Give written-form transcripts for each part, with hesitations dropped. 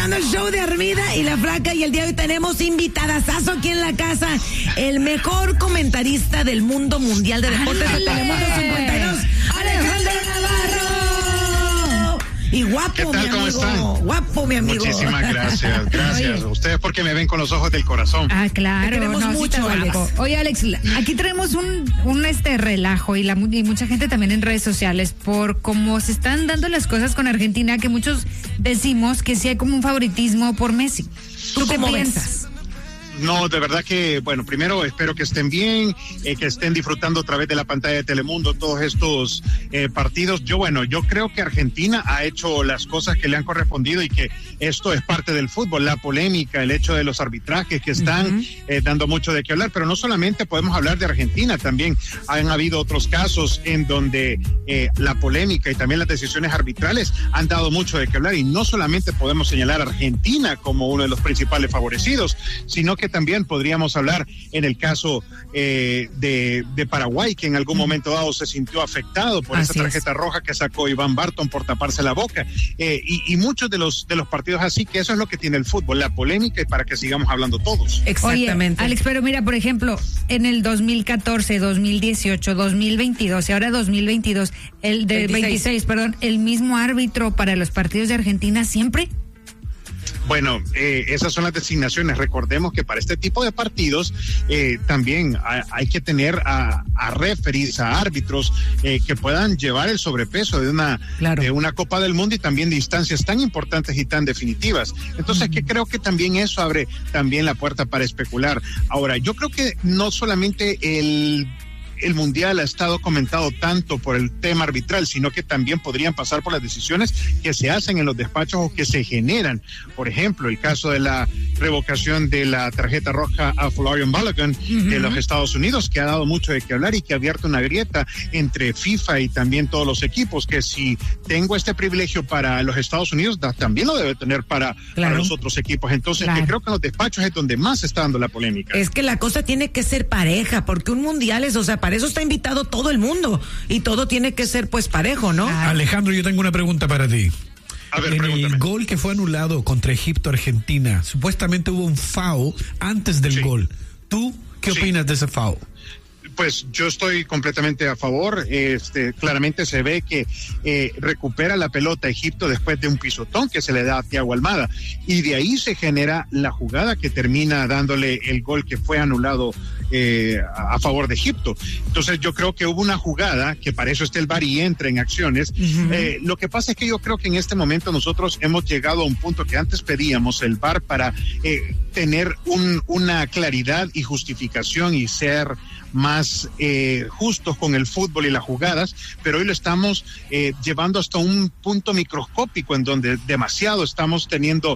escuchando el show de Armida y la Flaca, y el día de hoy tenemos invitadazazo aquí en la casa, el mejor comentarista del mundo mundial de deportes de Telemundo 52, Alejandro Navarro. Y guapo, ¿qué tal? Mi amigo. ¿Cómo están? Guapo, mi amigo. Muchísimas gracias, gracias. Oye. Ustedes porque me ven con los ojos del corazón. Ah, claro. Te queremos mucho, sí, Alex. Oye, Alex, aquí traemos un relajo y mucha gente también en redes sociales por cómo se están dando las cosas con Argentina, que muchos decimos que sí hay como un favoritismo por Messi. ¿Tú qué piensas? No, de verdad que, bueno, primero espero que estén bien, que estén disfrutando a través de la pantalla de Telemundo todos estos partidos. Yo creo que Argentina ha hecho las cosas que le han correspondido y que esto es parte del fútbol, la polémica, el hecho de los arbitrajes que están dando mucho de qué hablar, pero no solamente podemos hablar de Argentina, también han habido otros casos en donde la polémica y también las decisiones arbitrales han dado mucho de qué hablar, y no solamente podemos señalar a Argentina como uno de los principales favorecidos, sino que también podríamos hablar en el caso de Paraguay, que en algún momento dado se sintió afectado por esa tarjeta roja que sacó Iván Barton por taparse la boca, y muchos de los partidos así, que eso es lo que tiene el fútbol, la polémica, y para que sigamos hablando todos. Exactamente. Oye, Alex, pero mira, por ejemplo, en el 2014, 2018, 2022 y ahora 2022, el de 26, el mismo árbitro para los partidos de Argentina siempre. Bueno, esas son las designaciones. Recordemos que para este tipo de partidos también hay que tener a referees, a árbitros que puedan llevar el sobrepeso de una Copa del Mundo y también de instancias tan importantes y tan definitivas. Entonces, que creo que también eso abre también la puerta para especular. Ahora, yo creo que no solamente el Mundial ha estado comentado tanto por el tema arbitral, sino que también podrían pasar por las decisiones que se hacen en los despachos o que se generan. Por ejemplo, el caso de la revocación de la tarjeta roja a Florian Balogun de los Estados Unidos, que ha dado mucho de qué hablar y que ha abierto una grieta entre FIFA y también todos los equipos, que si tengo este privilegio para los Estados Unidos, también lo debe tener para los otros equipos. Entonces, que creo que en los despachos es donde más se está dando la polémica. Es que la cosa tiene que ser pareja, porque un mundial es, para eso está invitado todo el mundo y todo tiene que ser pues parejo, ¿no? Alejandro, yo tengo una pregunta para ti. A ver, en el gol que fue anulado contra Egipto-Argentina, supuestamente hubo un foul antes del gol. ¿Tú qué opinas de ese foul? Pues yo estoy completamente a favor. Claramente se ve que recupera la pelota Egipto después de un pisotón que se le da a Thiago Almada, y de ahí se genera la jugada que termina dándole el gol que fue anulado a favor de Egipto. Entonces yo creo que hubo una jugada que para eso está el VAR y entra en acciones. Lo que pasa es que yo creo que en este momento nosotros hemos llegado a un punto que antes pedíamos el VAR para tener una claridad y justificación y ser más justos con el fútbol y las jugadas, pero hoy lo estamos llevando hasta un punto microscópico en donde demasiado estamos teniendo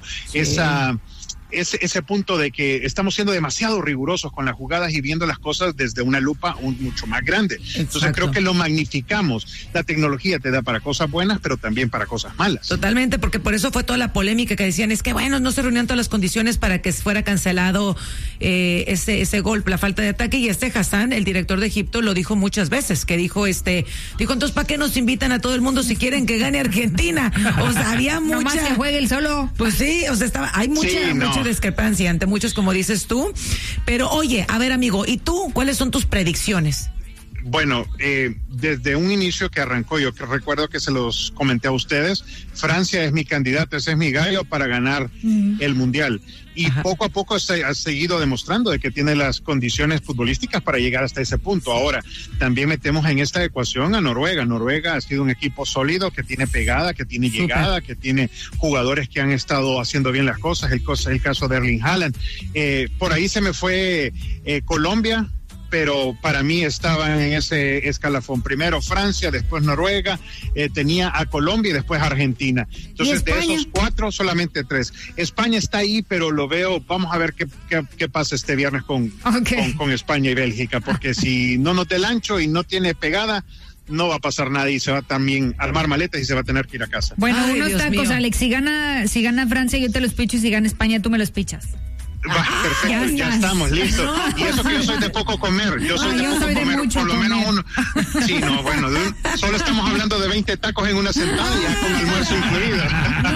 ese punto de que estamos siendo demasiado rigurosos con las jugadas y viendo las cosas desde una lupa mucho más grande. Entonces creo que lo magnificamos. La tecnología te da para cosas buenas, pero también para cosas malas. Totalmente, porque por eso fue toda la polémica que decían, es que no se reunían todas las condiciones para que fuera cancelado ese gol, la falta de ataque, y Hassan, el director de Egipto, lo dijo muchas veces, que dijo entonces ¿para qué nos invitan a todo el mundo si quieren que gane Argentina? Había mucha... Nomás que juegue el solo. Pues sí, hay mucha discrepancia entre muchos, como dices tú, pero oye, a ver, amigo, ¿y tú cuáles son tus predicciones? Bueno, desde un inicio que arrancó, yo recuerdo que se los comenté a ustedes, Francia es mi candidato, ese es mi gallo para ganar el Mundial. Y poco a poco ha seguido demostrando de que tiene las condiciones futbolísticas para llegar hasta ese punto. Ahora, también metemos en esta ecuación a Noruega. Noruega ha sido un equipo sólido, que tiene pegada, que tiene llegada, que tiene jugadores que han estado haciendo bien las cosas. El caso de Erling Haaland. Por ahí se me fue Colombia, pero para mí estaban en ese escalafón. Primero Francia, después Noruega, tenía a Colombia y después Argentina. Entonces, de esos 4, solamente 3. España está ahí, pero lo veo, vamos a ver qué pasa este viernes con España y Bélgica, porque si no nos da el ancho y no tiene pegada, no va a pasar nada y se va también a armar maletas y se va a tener que ir a casa. Bueno, unos tacos, Alex, si gana Francia yo te los picho, y si gana España tú me los pichas. Perfecto, ya estamos listos. Y eso que yo soy de poco comer. Yo soy de poco comer, por lo menos uno. Sí, no, bueno, solo estamos hablando de 20 tacos en una sentada, ya con almuerzo incluido. No, pues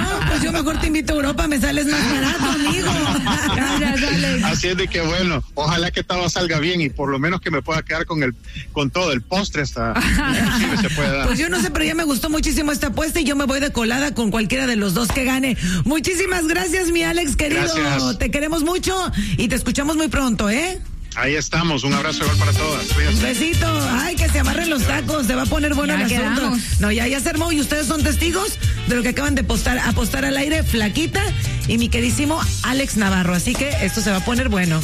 yo mejor te invito a Europa, me sales más barato, amigo. Gracias, Alex. Así es de que bueno, ojalá que todo salga bien y por lo menos que me pueda quedar con todo el postre hasta inclusive se puede dar. Pues yo no sé, pero ya me gustó muchísimo esta apuesta y yo me voy de colada con cualquiera de los dos que gane. Muchísimas gracias, mi Alex, querido. Gracias. Te queremos mucho y te escuchamos muy pronto, ¿eh? Ahí estamos, un abrazo igual para todas. Un besito. Ay, que se amarren los tacos, se va a poner bueno Ya el asunto. quedamos. No, ya se armó y ustedes son testigos de lo que acaban de apostar al aire, Flaquita y mi queridísimo Alex Navarro. Así que esto se va a poner bueno.